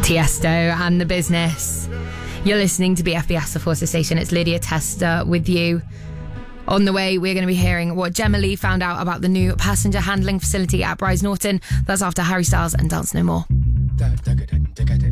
Tiesto and The Business. You're listening to BFBS, the Forces Station. It's Lydia Tester with you. On the way, we're going to be hearing what Gemma Lee found out about the new passenger handling facility at Bryce Norton. That's after Harry Styles and Dance No More.